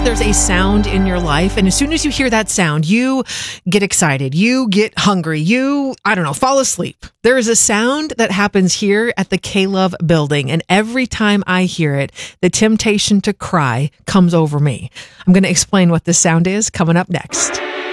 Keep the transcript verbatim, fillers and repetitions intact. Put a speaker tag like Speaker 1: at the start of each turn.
Speaker 1: there's a sound in your life, and as soon as you hear that sound, you get excited, you get hungry, you, I don't know, fall asleep. There is a sound that happens here at the K-Love building, and every time I hear it, the temptation to cry comes over me. I'm going to explain what this sound is coming up next.